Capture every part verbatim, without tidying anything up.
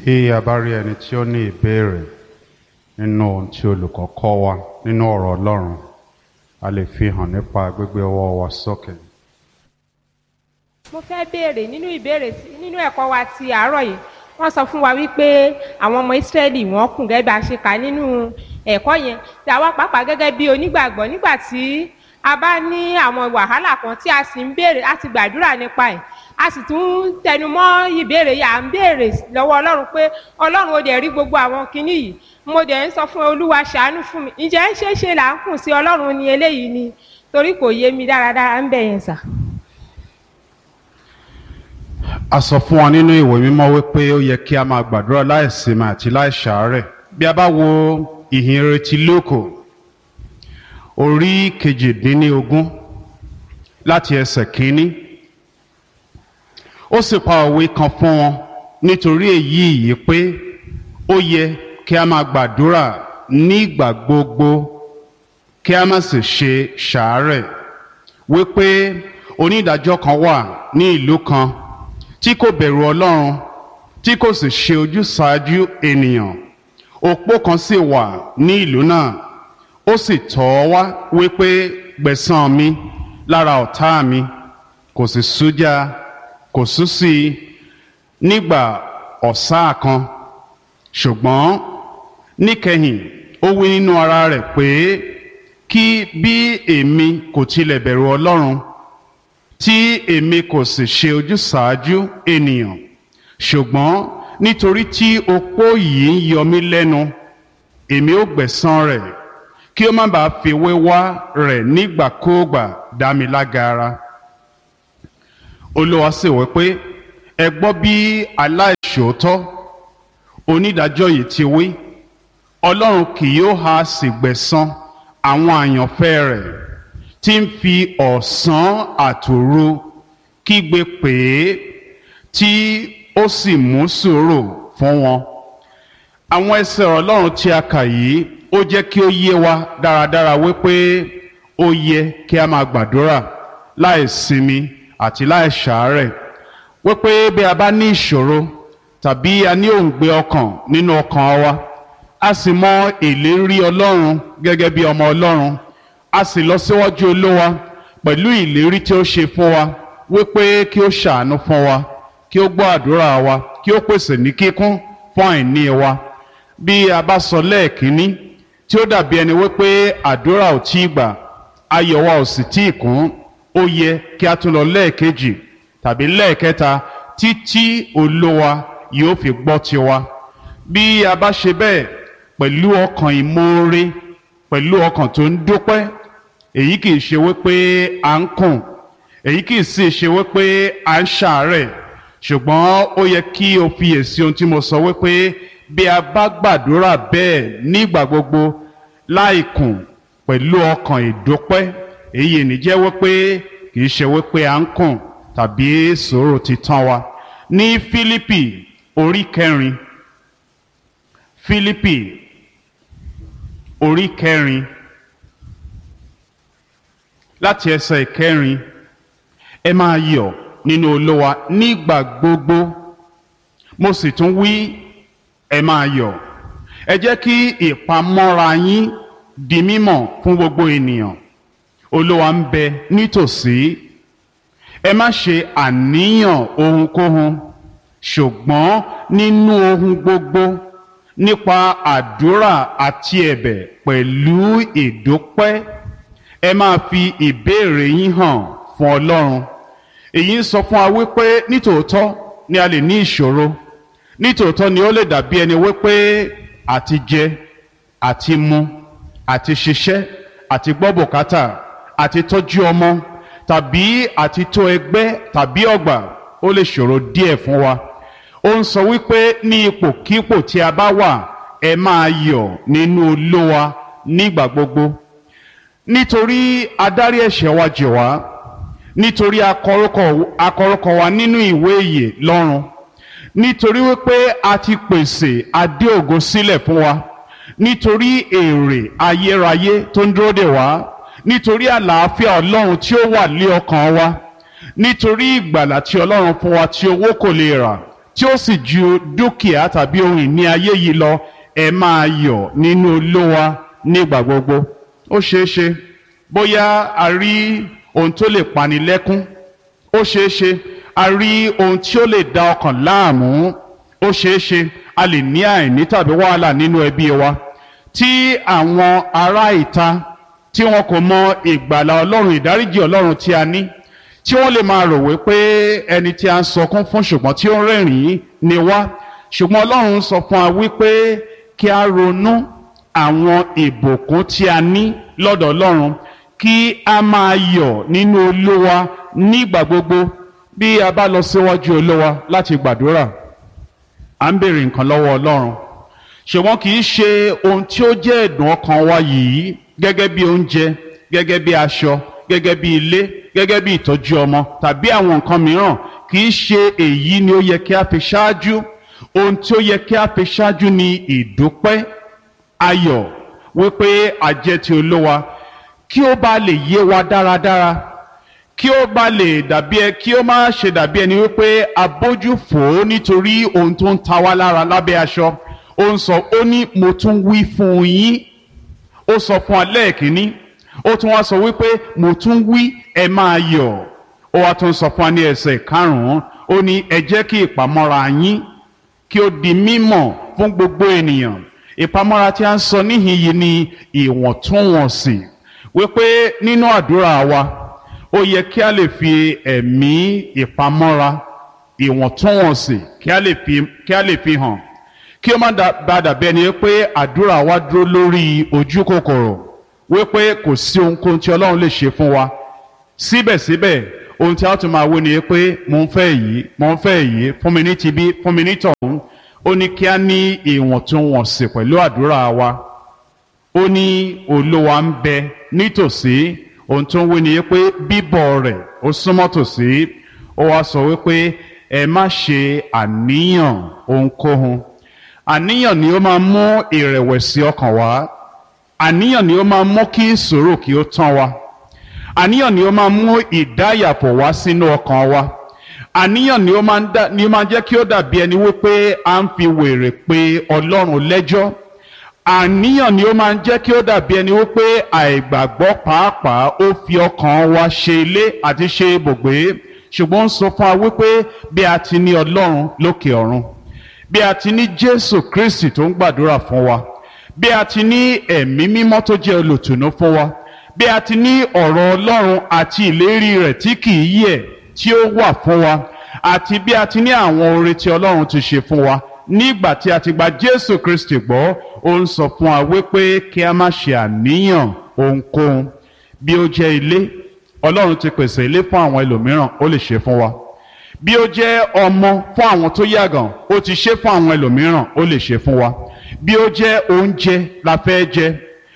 Bí a bá rí ẹni tí ó ní ìbéèrè nínú ohun tí olùkọ́ kọ́ wa nínú ọ̀rọ̀ Ọlọ́run, a lè fi hàn nípa gbígbé ọwọ́ wa sókè. Mo fẹ́ béèrè nínú ìbéèrè tí- nínú ẹ̀kọ́ wa ti àárọ̀ yìí. Wọ́n sọ fún wa wípé àwọn ọmọ Ísírẹ́lì wọ́n kùn gẹ́gẹ́ bí a ṣe kà nínú ẹ̀kọ́ yẹn. Tí àwa pàápàá gẹ́gẹ́ bí onígbàgbọ́ nígbà tí a bá ní àwọn wàhálà kan tí a sì ń béèrè láti gbàdúrà nípa ẹ̀. A sì tún tẹnu mọ́ ìbéèrè yìí, à ń béèrè lọ́wọ́ Ọlọ́run pé Ọlọ́run ó dẹ̀ rí gbogbo àwọn kinní yìí. Mo dẹ̀ ń sọ fún Olúwa ṣàánú fún mi. Ǹjẹ́ ń ṣeé ṣe là ń kùn sí Ọlọ́run ní eléyìí ni? Torí kò yé mi dáradára ń bẹ̀ yẹn sà. A sọ fún wa nínú ìwé mímọ́ wípé ó yẹ kí a máa gbàdúrà láìsinmi àti láìṣàárẹ̀. Bí a bá wo ìhìnrere ti Lúùkù orí kejìdínlógún láti ẹsẹ̀ kínní, ó sì pa òwe kan fún wọn nítorí èyí yìí pé ó yẹ kí a máa gbàdúrà nígbà gbogbo kí a má sì ṣe ṣàárẹ̀, wípé onídàájọ́ kan wà ní ìlú kan tí kò bẹ̀rù Ọlọ́run, tí kò sì ṣe ojúsàájú ènìyàn. Opó kan sì wà ní ìlú náà, ó sì tọ̀ ọ́ wá wípé gbẹ̀san mi lára ọ̀tá mi, kò sì sújá, kò sú sí i nígbà ọ̀sá kan. Ṣùgbọ́n níkẹyìn ó wí nínú ara rẹ̀ pé kí bí èmi kò tilẹ̀ bẹ̀rù Ọlọ́run, tí èmi kò sì ṣe ojúsàájú ènìyàn, ṣùgbọ́n nítorí tí opó yìí ń yọ mí lẹ́nu, èmi ó gbẹ̀san rẹ̀, kí ó má bàa fi wéwá rẹ̀ nígbàkúùgbà dá mi lágara. Olúwa sì wí pé, ẹ gbọ́ bí aláìṣòótọ́ onídàájọ́ yìí ti wí, Ọlọ́run kì yóò ha sì gbẹ̀san àwọn àyànfẹ́ rẹ̀ tí ń fi ọ̀sán àtòru kígbe pè é, tí ó sì mú sùúrù fún wọn. Àwọn ẹsẹ̀ Ọlọ́run tí a kà yìí ó jẹ́ kí ó yé wa dáradára wípé ó yẹ kí a máa gbàdúrà láì sinmi àti láì ṣàárẹ̀, wípé bí a bá ní ìṣòro tàbí a ní òǹgbẹ ọkàn nínú ọkàn wa, a sì mọ ìlérí Ọlọ́run gẹ́gẹ́ bí ọmọ Ọlọ́run, a sì lọ síwájú Olúwa pẹ̀lú ìlérí tí ó ṣe fún wa wípé kí ó ṣàánú fún wa, kí ó gbọ́ àdúrà wa, kí ó pèsè ní kíkún fún àìní wa. Bí a bá sọ lẹ́ẹ̀kínní tí ó dàbí ẹni wípé àdúrà ò tí ì gbà, ayọ̀ wa ò sì tí ì kún, ó yẹ kí a tún lọ lẹ́ẹ̀kejì tàbí lẹ́ẹ̀kẹta títí Olúwa yóò fi gbọ́ tiwa. Bí a bá ṣe bẹ́ẹ̀ pẹ̀lú ọkàn ìmoore, pẹ̀lú ọkàn tó ń dúpẹ́, èyí kìí ṣe wípé à ń kùn, èyí kìí sì ṣe wípé à ń ṣàárẹ̀, ṣùgbọ́n ó yẹ kí o fiyèsí ohun tí mo sọ wípé bí a bá gbàdúrà bẹ́ẹ̀ nígbà gbogbo láì kùn pẹ̀lú ọkàn ìdúpẹ́, èyí ní jẹ́ wípé kìí ṣe wípé à ń kùn tàbí sùúrù ti tán wa. Ní Fílípì orí kẹrin, Fílípì orí kẹrin láti ẹsẹ̀ ìkẹrin, ẹ máa yọ̀ nínú Olúwa nígbà gbogbo, mo sì tún wí ẹ máa yọ̀. Ẹ jẹ́ kí ìpamọ́ra yín di mímọ̀ fún gbogbo ènìyàn. Olúwa ń bẹ nítòsí. Ẹ má ṣe àníyàn ohunkóhun, ṣùgbọ́n nínú ohun gbogbo nípa àdúrà àti ẹ̀bẹ̀ pẹ̀lú ìdúpẹ́, ẹ máa fi ìbéèrè yín hàn fún Ọlọ́run. Èyí ń sọ fún wa wípé nítòótọ́ ni a lè ní ìṣòro, nítòótọ́ ni ó lè dàbí ẹni wípé àti jẹ àti mu àti ṣiṣẹ́ àti gbọ́ bùkátà àti tọ́jú ọmọ tàbí àti tó ẹgbẹ́ tàbí ọgbà ó lè ṣòro díẹ̀ fún wa. Ó ń sọ wípé ní ipòkípò tí a bá wà, ẹ máa yọ̀ nínú Olúwa nígbà gbogbo, nítorí adarí ẹ̀ṣẹ̀ wa jì wá, nítorí akọrúkọ wa nínú ìwé ìyè lọ́run, nítorí wípé a ti pèsè adé ògo sílẹ̀ fún wa, nítorí èrè ayérayé tó ń dúró dè wá, nítorí àlàáfíà Ọlọ́run tí ó wà lé ọkàn wa, nítorí ìgbàlà tí Ọlọ́run fún wa tí owó kò lè rà, tí ó sì ju dúkìá tàbí ohun ìní ayé yìí lọ, ẹ máa yọ̀ nínú Olúwa nígbà gbogbo. Ó ṣeé ṣe bóyá a rí ohun tó lè pani lẹ́kún, ó ṣeé ṣe a rí ohun tí ó lè da ọkàn láàmú, ó ṣeé ṣe a lè ní àìní tàbí wàhálà nínú ẹbí wa tí àwọn ará ìta tí wọn kò mọ ìgbàlà Ọlọ́run, ìdáríjì Ọlọ́run tí a ní, tí wọ́n lè máa rò wípé ẹni tí a ń sọkún fún ṣùgbọ́n tí ó ń rẹ́rìn-ín ni wá. Ṣùgbọ́n Ọlọ́run sọ fún wa wípé kí a ronú àwọn ìbùkún tí a ní lọ́dọ̀ Ọlọ́run, kí a máa yọ̀ nínú Olúwa nígbà gbogbo. Bí a bá lọ síwájú Olúwa láti gbàdúrà, à ń béèrè nǹkan lọ́wọ́ Ọlọ́run, ṣùgbọ́n kì í ṣe ohun tí ó jẹ́ ẹ̀dùn ọkàn wa yìí, gẹ́gẹ́ bí oúnjẹ, gẹ́gẹ́ bí aṣọ, gẹ́gẹ́ bí ilé, gẹ́gẹ́ bí ìtọ́jú ọmọ tàbí àwọn nǹkan mìíràn, kì í ṣe èyí ni ó yẹ kí a fi ṣáájú. Ohun tí ó yẹ kí a fi ṣáájú ni ìdúpẹ́, ayọ̀ wípé a jẹ́ ti Olúwa, kí ó bá lè yé wa dáradára, kí ó bá lè dàbí ẹ kí ó má ṣe dàbí ẹni wípé a bójú fò ó nítorí ohun tó ń ta wá lára lábẹ́ aṣọ. Ó ń sọ, ó ní mo tún wí fún yín. Ó sọ fún wa lẹ́ẹ̀kínní, ó tún wá sọ wípé mo tún wí ẹ máa yọ̀. Ó wá tún sọ fún wa ní ẹsẹ̀ karùn-ún, ó ní ẹ jẹ́ kí ìpamọ́ra yín kí ó di mímọ̀ fún gbogbo ènìyàn. Ìpamọ́ra tí a ń sọ níhìn yìí ni ìwọ̀ntúnwọ̀nsì, wípé nínú àdúrà wa ó yẹ kí a lè fi ẹ̀mí ìpamọ́ra, ìwọ̀ntúnwọ̀nsì kí a lè fi kí a lè fi hàn, kí ó má bá dàbí ẹni pé àdúrà wa dúró lórí ojú kòkòrò, wípé kò sí ohunkóhun tí Ọlọ́run lè ṣe fún wa. Síbẹ̀síbẹ̀ ohun tí a tún máa wí ni pé mo ń fẹ́ èyí, mo ń fẹ́ èyí, fún mi ní tibí, fún mi ní tọ̀hún. Ó ní kí a ní ìwọ̀ntúnwọ̀nsì pẹ̀lú àdúrà wa. Ó ní Olúwa ń bẹ nítòsí. Ohun tó ń wí ni pé bíbọ̀ rẹ̀ ó súnmọ́ tòsí. Ó wá sọ wípé ẹ má ṣe àníyàn ohunkóhun. Àníyàn ni ó máa mú ìrẹ̀wẹ̀sì ọkàn wá. Àníyàn ni ó máa mú kí ìṣòro kí ó tán wa. Àníyàn ni ó máa mú ìdáyàpọ̀ wá sínú ọkàn wa. Àníyàn ni ó máa ń dá ni ó máa jẹ́ kí ó dàbí ẹni wípé à ń fi wèrè pé Ọlọ́run lẹ́jọ́. Àníyàn ni ó máa ń jẹ́ kí ó dàbí ẹni wípé àìgbàgbọ́ pàápàá ó fi ọkàn wa ṣe ilé àti ṣe ibùgbé. Ṣùgbọ́n ó ń sọ fún wa wípé bí a ti ní Ọlọ́run lókè ọ̀run, bí a ti ní Jésù Kristi tó ń gbàdúrà fún wa, bí a ti ní ẹ̀mí mímọ́ tó jẹ́ olùtùnú fún wa, bí a ti ní ọ̀rọ̀ Ọlọ́run àti ìlérí rẹ̀ tí kìí yẹ̀ tí ó wà fún wa, àti bí a ti ní àwọn oore tí Ọlọ́run ti ṣe fún wa nígbà tí a ti gba Jésù Kristi gbọ́. Ó ń sọ fún wa wípé kí a má ṣe àníyàn ohunkóhun. Bí ó jẹ́ ilé, Ọlọ́run ti pèsè ilé fún àwọn ẹlòmíràn, ó lè ṣe fún wa. Bí ó jẹ́ ọmọ fún àwọn tó yàgàn, ó ti ṣe fún àwọn ẹlòmíràn, ó lè ṣe fún wa. Bí ó jẹ́ oúnjẹ la fẹ́ jẹ,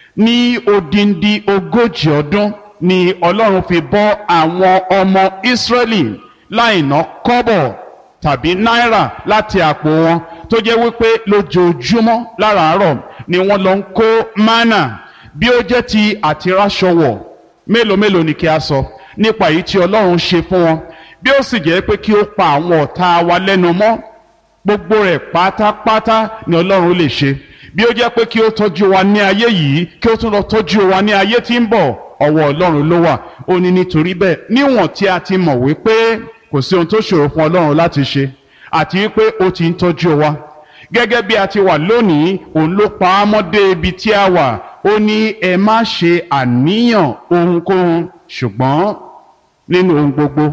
ní odindi ogójì ọdún ni Ọlọ́run fi bọ́ àwọn ọmọ Ísírẹ́lì láì ná kọ́bọ̀ tàbí náírà láti àpò wọn, tó jẹ́ wípé lójoojúmọ́ láràárọ̀ ni wọ́n lọ ń kó mánà. Bí ó jẹ́ ti àtiráṣọwọ̀, mélòó mélòó ni kí a sọ nípa èyí tí Ọlọ́run ṣe fún wọn. Bí ó sì jẹ́ pé kí ó pa àwọn ọ̀tá wa lẹ́nu mọ́, gbogbo rẹ̀ pátápátá ni Ọlọ́run lè ṣe. Bí ó jẹ́ pé kí ó tọ́jú wa ní ayé yìí, kí ó tún lọ tọ́jú wa ní ayé tí ń bọ̀, ọwọ́ Ọlọ́run ló wà. Ó ní nítorí bẹ́ẹ̀, níwọ̀n tí a ti mọ̀ wípé kò sí ohun tó ṣòro fún Ọlọ́run láti ṣe, àti wípé ó ti ń tọ́jú wa gẹ́gẹ́ bí a ti wà lónìí, òun ló pa á mọ́ dé ibi tí a wà. Ó ní ẹ má ṣe àníyàn ohunkóhun, ṣùgbọ́n nínú ohun gbogbo,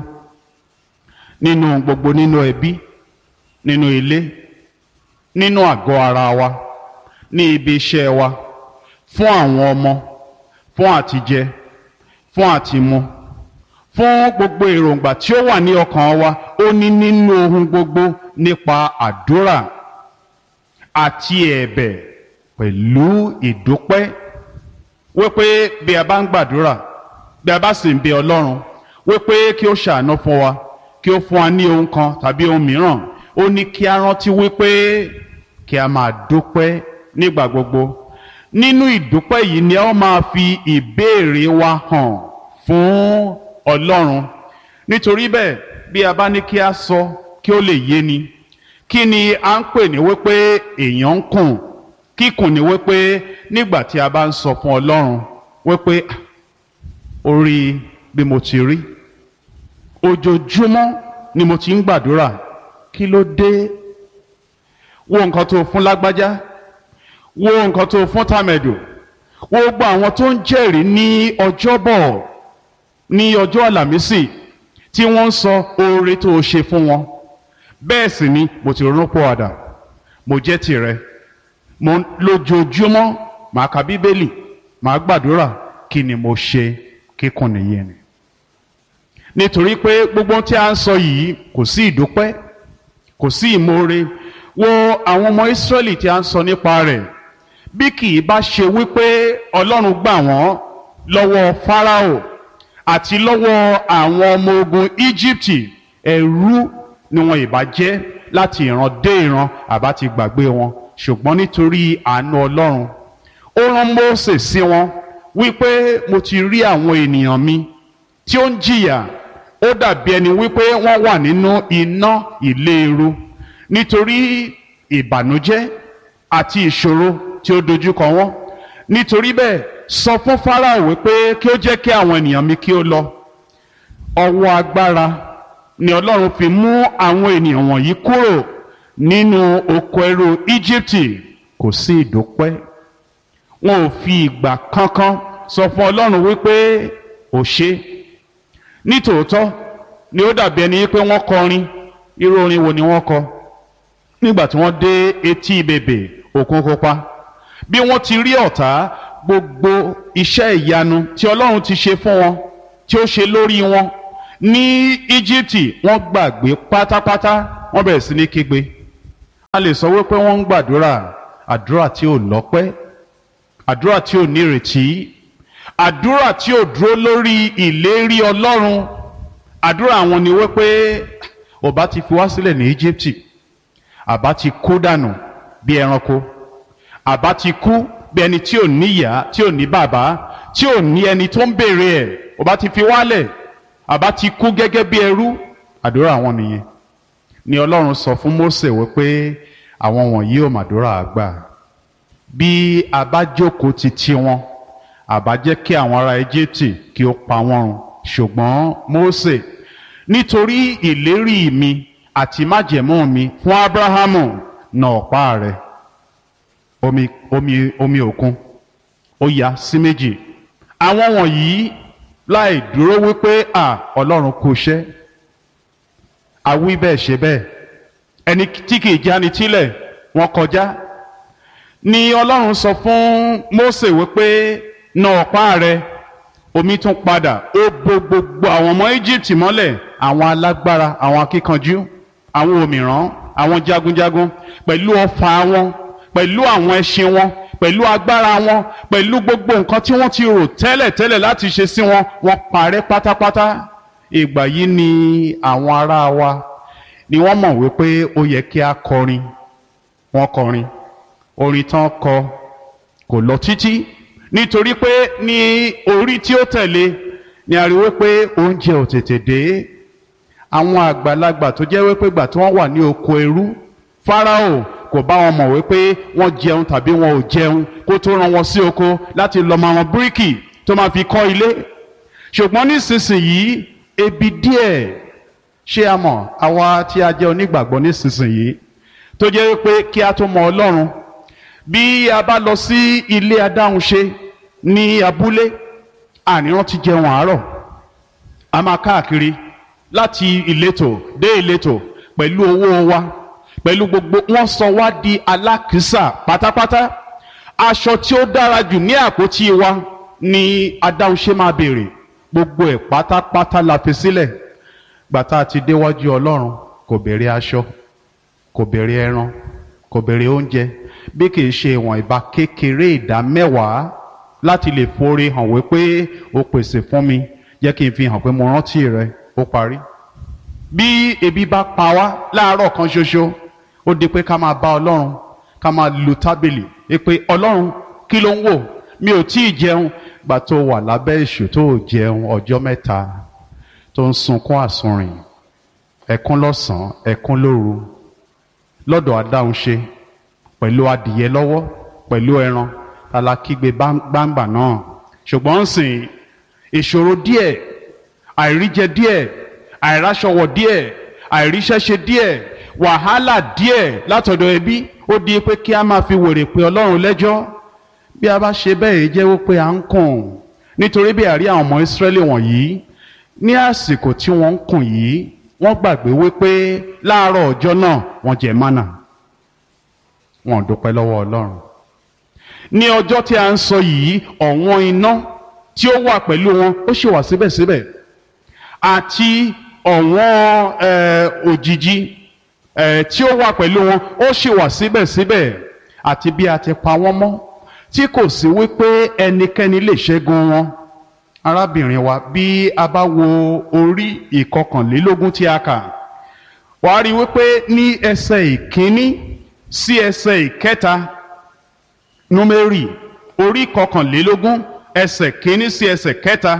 nínú ohun gbogbo, nínú ẹbí, nínú ilé, nínú àgọ́ ara wa, ní ibi iṣẹ́ wa, fún àwọn ọmọ, fún àtijẹ, fún àtimu, fún gbogbo èròǹgbà tí ó wà ní ọkàn wa. Ó ní nínú ohun gbogbo nípa àdúrà àti ẹ̀bẹ̀ pẹ̀lú ìdúpẹ́, wípé bí a bá ń gbàdúrà, bí a bá sì ń bẹ Ọlọ́run wípé kí ó ṣàánú fún wa, kí ó fún wa ní ohun kan tàbí ohun mìíràn, ó ní kí a rántí wípé kí a máa dúpẹ́ nígbà gbogbo. Nínú ìdúpẹ́ yìí ni a ó máa fi ìbéèrè wa hàn fún Ọlọ́run. Nítorí bẹ́ẹ̀, bí a bá ní kí a sọ kí ó lè yé ni, kí ni à ń pè ní wípé èèyàn ń kùn? Kíkùn ni wípé nígbà tí a bá ń sọ fún Ọlọ́run wípé orí bí mo ti rí ojoojúmọ́ ni mo ti ń gbàdúrà, kí ló dé? Wo nǹkan tó fún lágbájá, wo nǹkan tó fún tàmẹ̀dù, wo gbogbo àwọn tó ń jẹ́rìí ní ọjọ́bọ̀ ní ọjọ́ àlàmísì tí wọ́n ń sọ oore tó ṣe fún wọn. Bẹ́ẹ̀ sì ni mo ti ronú pọ̀wàdà, mo jẹ́ tìrẹ, mo lójoojúmọ́ màá ka bíbélì, màá gbàdúrà. Kí ni mo ṣe? Kíkùn nìyẹn ni. Nítorí pé gbogbo tí a ń sọ yìí kò sí ìdúpẹ́, kò sí ìmoore. Wo àwọn ọmọ Ísírẹ́lì tí a ń sọ nípa rẹ̀, bí kì í bá ṣe wípé Ọlọ́run gbà wọ́n lọ́wọ́ Fáráò àti lọ́wọ́ àwọn ọmọ ogun Íjíbítì, ẹrú ni wọn ìbá jẹ́ láti ìran dé ìran, àbá ti gbàgbé wọn. Ṣùgbọ́n nítorí àánú Ọlọ́run, ó rán Mósè sí wọn wípé mo ti rí àwọn ènìyàn mi tí ó ń jìyà, ó dàbí ẹni wípé wọ́n wà nínú iná ìléru nítorí ìbànújẹ́ àti ìṣòro tí ó dojúkọ wọn. Nítorí bẹ́ẹ̀ sọ fún Fáráò wípé kí ó jẹ́ kí àwọn ènìyàn mi kí ó lọ. Ọwọ́ agbára ni Ọlọ́run fi mú àwọn ènìyàn wọ̀nyí kúrò nínú oko ẹrú Íjíbítì. Kò sí ìdúpẹ́, wọn ò fi ìgbà kankan sọ fún Ọlọ́run wípé ó ṣe. Nítòótọ́ ni ó dàbí ẹni pé wọ́n kọrin. Irú orin wo ni wọ́n kọ nígbà tí wọ́n dé etí bèbè Òkun Pupa? Bí wọ́n ti rí ọ̀tá, gbogbo iṣẹ́ ìyanu tí Ọlọ́run ti ṣe fún wọn, tí ó ṣe lórí wọn ní Íjíbítì, wọ́n gbàgbé pátápátá. Wọ́n bẹ̀rẹ̀ sí ní kígbe. A lè sọ wípé wọ́n ń gbàdúrà, àdúrà tí ò lọ́pẹ́, àdúrà tí ò nírètí, àdúrà tí ò dúró lórí ìlérí Ọlọ́run. Àdúrà àwọn ni wípé ọba ti fi wá sílẹ̀ ní Íjíbítì, àbá ti kú dànù bí ẹranko, àbá ti kú bí ẹni tí ò ní ìyá, tí ò ní bàbá, tí ò ní ẹni tó ń béèrè ẹ̀. Ọba ti fi wálẹ̀, àbá ti kú gẹ́gẹ́ bí ẹrú. Àdúrà àwọn nìyẹn. Ni Ọlọ́run sọ fún Mósè wípé àwọn wọ̀nyí ò màdúrà àgbà. Bí a bá jókòó ti ti wọn, àbá jẹ́ kí àwọn ará Íjíbítì kí ó pa wọ́n run. Ṣùgbọ́n Mósè, nítorí ìlérí mi àti májẹ̀mú mi fún Ábúráhámù, nà ọ̀pá rẹ̀. Omi, omi, omi òkun ó ya sí méjì. Àwọn wọ̀nyí láì dúró wípé à Ọlọ́run kò ṣẹ́, àwí bẹ́ẹ̀ ṣe bẹ́ẹ̀, ẹni tí kìí jáni tílẹ̀ wọ́n kọjá. Ni Ọlọ́run sọ fún Mósè wípé nà ọ̀pá rẹ̀. Omi tún padà, ó bo gbogbo àwọn ọmọ Íjíbítì mọ́lẹ̀, àwọn alágbára, àwọn akíkanjú, àwọn òmìrán, àwọn jagunjagun, pẹ̀lú ọfà wọn, pẹ̀lú àwọn ẹṣin wọn, pẹ̀lú agbára wọn, pẹ̀lú gbogbo nǹkan tí wọ́n ti rò tẹ́lẹ̀tẹ́lẹ̀ láti ṣe sí wọn, wọ́n parẹ́ pátápátá. Ìgbà yìí ni àwọn ará wa ni wọ́n mọ̀ wípé ó yẹ kí a kọrin. Wọ́n kọrin. Orin tán kọ kò lọ títí, nítorí pé ní orí tí ó tẹ̀lé ni a rí wípé oúnjẹ ò tètè dé. Àwọn àgbàlagbà tó jẹ́ wípé gbà tí wọ́n wà ní oko ẹrú, Fáráò kò bá wọn mọ̀ wípé wọ́n jẹun tàbí wọn ò jẹun kó tó rán wọn sí oko láti lọ mọ àwọn bíríkì tó máa fi kọ́ ilé. Ṣùgbọ́n nísinsìnyí ebi díẹ̀, ṣé a mọ̀ àwa tí a jẹ́ onígbàgbọ́ nísinsìnyí tó jẹ́ wípé kí a tó mọ Ọlọ́run, bí a bá lọ sí ilé adáhunṣe ní abúlé, àníran ti jẹun àárọ̀, a máa káàkiri láti ìletò dé ìletò pẹ̀lú owó wa, pẹ̀lú gbogbo, wọ́n sọ wá di alákìísà pátápátá. Aṣọ tí ó dára jù ní àpótí wa ni adáhunṣe máa béèrè, gbogbo ẹ̀ pátápátá la fi sílẹ̀. Gbàtà ti déwájú Ọlọ́run, kò béèrè aṣọ, kò béèrè ẹran, kò béèrè oúnjẹ, bí kìí ṣe ìwọ̀n ìbá kékeré ìdá mẹ́wàá láti lè forí hàn wípé ó pèsè fún mi, jẹ́ kí n fi hàn pé mo rántí rẹ, ó parí. Bí ebi bá pa wá láàárọ̀ kan ṣoṣo, ó di pé ká máa bá Ọlọ́run, ká máa lu tábìlì pé Ọlọ́run kí ló ń wò, mi ò tí ì jẹun. Gbà tó wà lábẹ́ èṣù tó jẹun ọjọ́ mẹ́ta, tó ń sunkún àsunrìn, ẹkún lọ́sàn-án, ẹkún lóru. lọ́dọ̀ adáhunṣe pẹ̀lú adìyẹ lọ́wọ́ pẹ̀lú ẹran tala kígbe gbangba náà. Ṣùgbọ́n ń sìn ìṣòro díẹ̀, àìríjẹ díẹ̀, àìráṣọwọ̀ díẹ̀, àìríṣẹ́ṣe díẹ̀, wàhálà díẹ̀ látọ̀dọ̀ ẹbí ó di pé kí a máa fi wèrè pé Ọlọ́run lẹ́jọ́. Bí a bá ṣe bẹ́ẹ̀ jẹ́wọ́ pé à ń kùn, nítorí bí àrí àwọn ọmọ Ísírẹ́lì wọ̀nyí ní àsìkò tí wọ́n ń kùn yìí wọ́n gbàgbé wípé láàárọ̀ ọjọ́ náà wọ́n jẹ mánà, wọn ò dúpẹ́ lọ́wọ́ Ọlọ́run. Ní ọjọ́ tí a ń sọ yìí ọ̀wọ́n iná tí ó wà pẹ̀lú wọn ó sì wà síbẹ̀síbẹ̀, àti ọ̀wọ́n òjìji tí ó wà pẹ̀lú wọn ó sì wà síbẹ̀síbẹ̀, àti bí a ti pa wọ́n mọ́ tí kò sí wípé ẹnikẹ́ni lè ṣẹ́gun wọn. Arábìnrin wa, bí a bá wo orí ìkọkànlélógún tí a kà, wàá rí wípé ní ẹsẹ̀ ìkíní sí ẹsẹ̀ ìkẹta, Númérì orí ìkọkànlélógún ẹsẹ̀ kíní sí ẹsẹ̀ kẹta,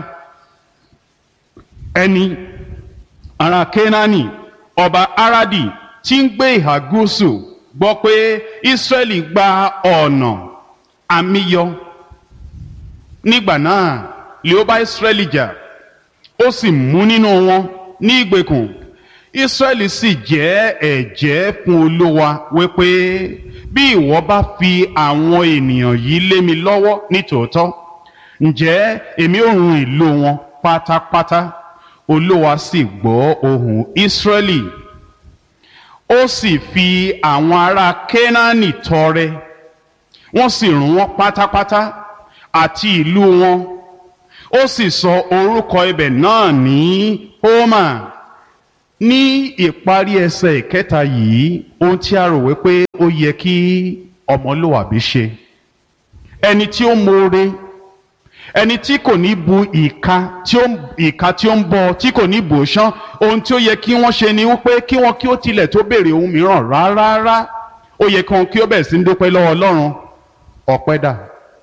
ẹni ará Kénáánì ọba Aradi tí ń gbé ìhà gúúsù gbọ́ pé Ísírẹ́lì gba ọ̀nà àmìyọ. Nígbà náà lè ó bá Ísírẹ́lì jà, ó sì mú nínú wọn ní ìgbèkùn. Ísírẹ́lì sì jẹ́ ẹ̀jẹ́ fún Olúwa wípé bí ìwọ bá fi àwọn ènìyàn yìí lé mi lọ́wọ́ nítòótọ́, ǹjẹ́ èmi ó run ìlú wọn pátápátá. Olúwa sì gbọ́ ohùn Ísírẹ́lì, ó sì fi àwọn ará Kénáánì tọrẹ, wọ́n sì run wọ́n pátápátá àti ìlú wọn. Ó sì sọ orúkọ ibẹ̀ náà ní Hómà. Ní ìparí ẹsẹ̀ ìkẹta yìí, ohun tí a rò wípé ó yẹ kí ọmọlúwàbí ṣe, ẹni tí ó mọ̀ọ́re, ẹni tí kò ní bu ìka tí ó ìka tí ó ń bọ, tí kò ní bò ṣán, ohun tí ó yẹ kí wọ́n ṣe ni wípé kí wọ́n kí ó tilẹ̀ tó béèrè ohun mìíràn rárá. Ó yẹ kí wọ́n kí ó bẹ̀rẹ̀ sí ń dúpẹ́ lọ́wọ́ Ọlọ́run. Ọpẹ́ dà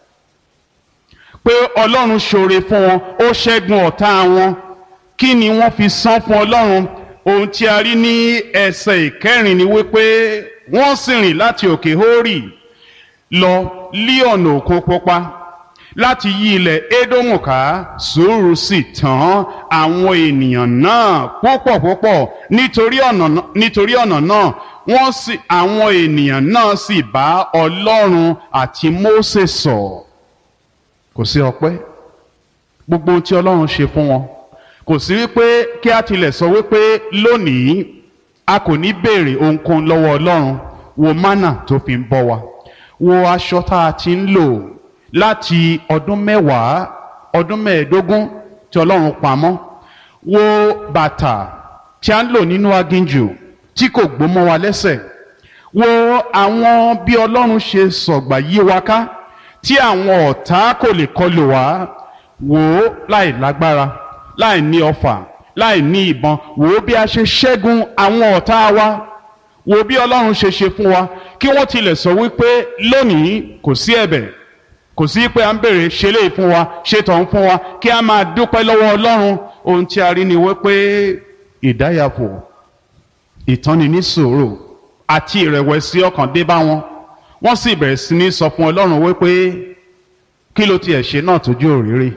pé Ọlọ́run ṣoore fún wọn, ó ṣẹ́gun ọ̀tá wọn. Kí ni wọ́n fi san fún Ọlọ́run? Ohun tí a rí ní ẹsẹ̀ ìkẹrin ni wípé wọ́n sì rìn láti òkè Hórì lọ lí ọ̀nà Òkun Pupa láti yí ilẹ̀ Édómù ká. Sùúrù sì tán àwọn ènìyàn náà púpọ̀ púpọ̀ nítorí ọ̀nà nítorí ọ̀nà náà wọ́n sì àwọn ènìyàn náà sì bá Ọlọ́run àti Mósè sọ̀. Kò sí ọpẹ́, gbogbo ohun tí Ọlọ́run ṣe fún wọn kò sí wípé kí a tilẹ̀ sọ wípé lónìí a kò ní béèrè ohunkóhun lọ́wọ́ Ọlọ́run. Wo mánà tó fi ń bọ́ wa, wo aṣọ tá a ti ń lò láti ọdún mẹ́wàá ọdún mẹ́ẹ̀ẹ́dógún tí Ọlọ́run pamọ́, wo bàtà tí a ń lò nínú aginjù tí kò gbó mọ́ wa lẹ́sẹ̀, wo àwọn bí Ọlọ́run ṣe sọ̀gbà yí wa ká tí àwọn ọ̀tá kò lè kọlù wá. Wò ó láì lágbára, láì ní ọfà, láì ní ìbọn, wò ó bí a ṣe ṣẹ́gun àwọn ọ̀tá wa. Wò ó bí Ọlọ́run ṣe ṣe fún wa, kí wọ́n tilẹ̀ sọ wípé lónìí kò sí ẹ̀bẹ̀, kò sí pé à ń bèrè ṣe léyìí fún wa, ṣe tọ̀hún fún wa, kí a máa dúpẹ́ lọ́wọ́ Ọlọ́run. Ohun tí a rí ni wípé ìdáyàfò, ìtọ́ni ní sùúrù àti ìrẹ̀wẹ̀sì ọkàn dé bá wọn. Wọ́n sì bẹ̀rẹ̀ sí ní sọ fún Ọlọ́run wípé kí ló tiẹ̀ ṣe náà tójú òrìrì.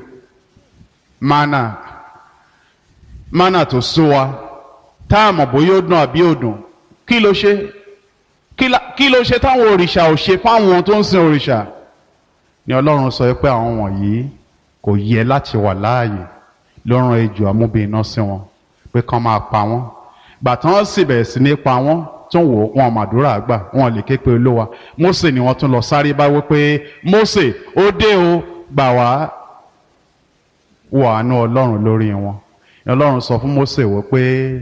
Mánà mánà tó sú wa, tá a mọ̀ bóyá ó dùn àbí ó dùn, kí ló ṣe kí ló ṣe táwọn òrìṣà ò ṣe fáwọn tó ń sin òrìṣà? Ni Ọlọ́run sọ pé àwọn wọ̀nyí kò yẹ láti wà láàyè, ló rán ejò amúbìnrin sí wọn pé kán máa pa wọ́n. Gbà tán sì bẹ̀rẹ̀ sí ní pa wọ́n, tó ń wò wọn màdúrà gbà, wọn lè ké pe Olúwa. Mósè ni wọ́n tún lọ sáré bá wípé Mósè ó dé o, gbà wá. Wo àánú Ọlọ́run lórí wọn. Ọlọ́run sọ fún Mósè wípé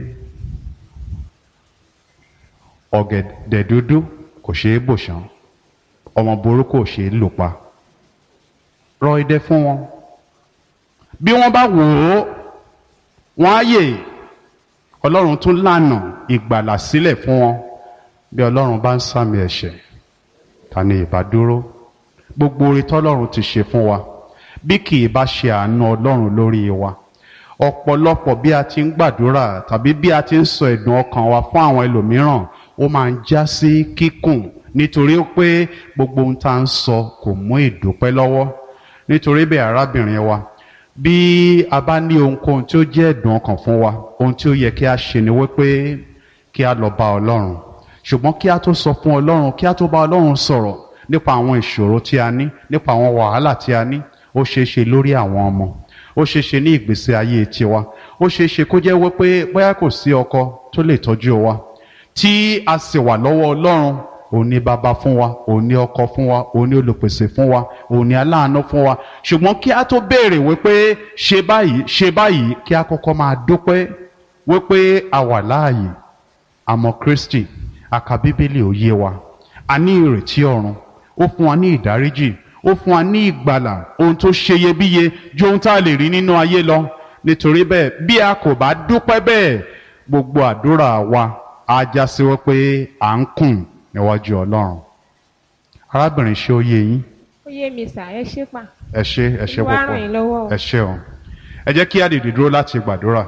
ọ̀gẹ̀dẹ̀ dúdú kò ṣeé bò ṣán, ọmọ burúkú kò ṣeé lò pa. Rọ idẹ fún wọn, bí wọ́n bá wò ó wọ́n á yè. Ọlọ́run tún lànà ìgbàlà sílẹ̀ fún wọn. Bí Ọlọ́run bá ń sàmì ẹ̀ṣẹ̀, ta ni ìbá dúró? Gbogbo oore tọ́lọ́run ti ṣe fún wa, bí kì í bá ṣe àánú Ọlọ́run lórí wa. Ọ̀pọ̀lọpọ̀ bí a ti ń gbàdúrà tàbí bí a ti ń sọ ẹ̀dùn ọkàn wa fún àwọn ẹlòmíràn, ó máa ń já sí kíkùn nítorí pé gbogbo ohun tá à ń sọ kò mú ìdúpẹ́ lọ́wọ́. Nítorí bẹ́ẹ̀ arábìnrin wa, bí a bá ní ohunkóhun tí ó jẹ́ ẹ̀dùn ọkàn fún wa, ohun tí ó yẹ kí a ṣe ni wípé kí a lọ bá Ọlọ́run. Ṣùgbọ́n kí a tó sọ fún Ọlọ́run, kí a tó bá Ọlọ́run sọ̀rọ̀ nípa àwọn ìṣòro tí a ní, nípa àwọn wàhálà tí a ní, ó ṣeé ṣe lórí àwọn ọmọ, ó ṣeé ṣe ní ìgbésí ayé tiwa, ó ṣeé ṣe kó jẹ́ wípé bóyá kò sí ọkọ tó lè tọ́jú wa, tí a sì wà lọ́wọ́ Ọlọ́run. Òun ni bàbá fún wa, òun ni ọkọ fún wa, òun ni olùpèsè fún wa, òun ni aláàánú fún wa. Ṣùgbọ́n kí a tó béèrè wípé ṣe báyìí ṣe báyìí, kí a kọ́kọ́ máa dúpẹ́ wípé a wà láàyè, a mọ Kristi, a ka Bíbélì ó yé wa, a ní ìrètí ọ̀run, ó fún wa ní ìdáríjì, ó fún wa ní ìgbàlà, ohun tó ṣeyebíye ju ohun tá a lè rí nínú ayé lọ. Nítorí bẹ́ẹ̀ bí a kò bá dúpẹ́ bẹ́ẹ̀, gbogbo àdúrà wa á já sí wípé à ń kùn níwájú Ọlọ́run. Arábìnrin, ṣé ó yé yín? Ó yé mi sà, ẹ ṣé pa. Ẹ ṣé, ẹ ṣé Olúwa ràn yín lọ́wọ́ o. púpọ̀. Ẹ ṣé o. Ẹ jẹ́ kí a dìde dúró láti gbàdúrà.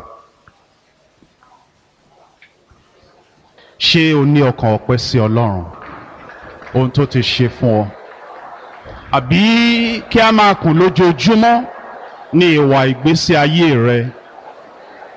Ṣé o ní ọkàn ọpẹ́ sí Ọlọ́run, ohun tó ti ṣe fún ọ? Àbí kí a máa kùn lójoojúmọ́ ní ìwà ìgbésí ayé rẹ